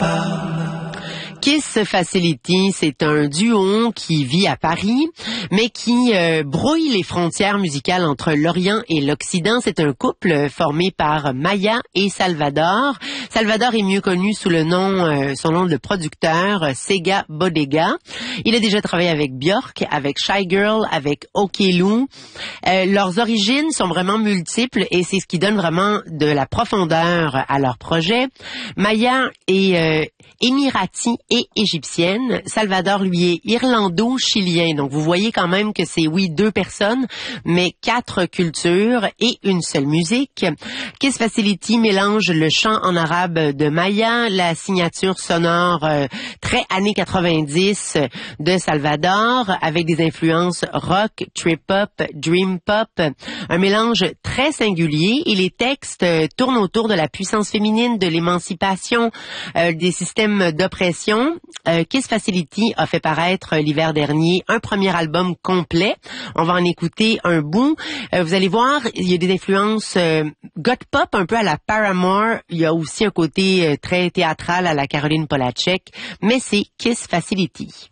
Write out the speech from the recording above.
Kiss Facility, c'est un duo qui vit à Paris, mais qui brouille les frontières musicales entre l'Orient et l'Occident. C'est un couple formé par Maya et Salvador. Salvador est mieux connu sous le nom, son nom de producteur, Sega Bodega. Il a déjà travaillé avec Björk, avec Shy Girl, avec Okelou. Leurs origines sont vraiment multiples et c'est ce qui donne vraiment de la profondeur à leur projet. Maya est émirati et égyptienne. Salvador, lui, est irlando-chilien. Donc, vous voyez quand même que c'est, oui, 2 personnes, mais 4 cultures et une seule musique. Kiss Facility mélange le chant en arabe de Maya, la signature sonore très années 90 de Salvador, avec des influences rock, trip-hop, dream-pop, un mélange très singulier. Et les textes tournent autour de la puissance féminine, de l'émancipation, des systèmes d'oppression. Kiss Facility a fait paraître l'hiver dernier un premier album complet. On va en écouter un bout. Vous allez voir, il y a des influences goth pop un peu à la Paramore. Il y a aussi un côté très théâtral à la Caroline Polachek, mais c'est Kiss Facility.